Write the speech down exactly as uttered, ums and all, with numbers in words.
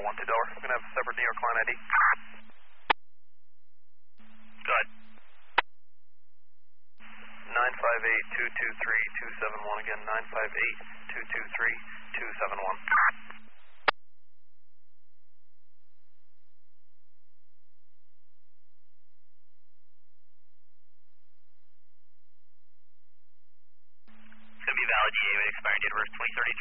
one two Delaware. We're going to have a separate New York line I D. Go ahead. nine five eight, two two three, two seven one. Again, nine five eight, two two three, two seven one. It's going to be valid G A with expiring date of birth twenty thirty-three.